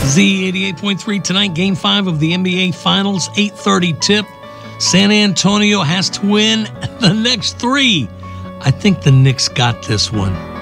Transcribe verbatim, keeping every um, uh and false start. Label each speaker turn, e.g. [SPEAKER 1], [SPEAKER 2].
[SPEAKER 1] Z eighty-eight point three tonight, Game five of the N B A Finals, eight thirty tip. San Antonio has to win the next three. I think the Knicks got this one.